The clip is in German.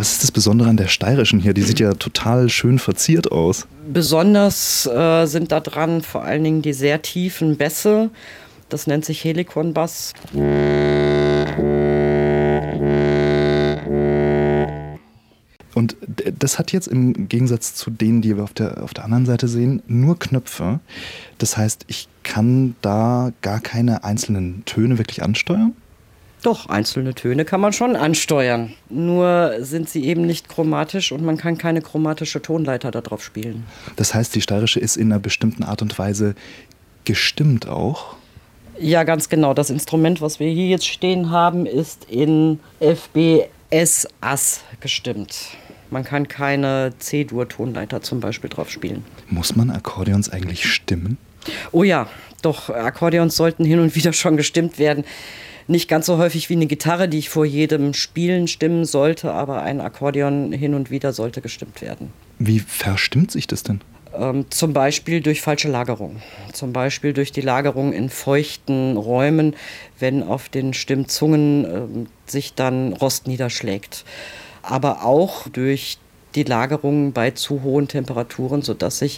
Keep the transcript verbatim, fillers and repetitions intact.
Was ist das Besondere an der steirischen hier? Die sieht ja total schön verziert aus. Besonders äh, sind da dran vor allen Dingen die sehr tiefen Bässe. Das nennt sich Helikon-Bass. Und das hat jetzt im Gegensatz zu denen, die wir auf der, auf der anderen Seite sehen, nur Knöpfe. Das heißt, ich kann da gar keine einzelnen Töne wirklich ansteuern? Doch, einzelne Töne kann man schon ansteuern. Nur sind sie eben nicht chromatisch und man kann keine chromatische Tonleiter da drauf spielen. Das heißt, die steirische ist in einer bestimmten Art und Weise gestimmt auch? Ja, ganz genau. Das Instrument, was wir hier jetzt stehen haben, ist in F B S-Ass gestimmt. Man kann keine C-Dur-Tonleiter zum Beispiel drauf spielen. Muss man Akkordeons eigentlich stimmen? Oh ja, doch, Akkordeons sollten hin und wieder schon gestimmt werden. Nicht ganz so häufig wie eine Gitarre, die ich vor jedem Spielen stimmen sollte, aber ein Akkordeon hin und wieder sollte gestimmt werden. Wie verstimmt sich das denn? Ähm, zum Beispiel durch falsche Lagerung. Zum Beispiel durch die Lagerung in feuchten Räumen, wenn auf den Stimmzungen ähm, sich dann Rost niederschlägt. Aber auch durch die Lagerung bei zu hohen Temperaturen, sodass sich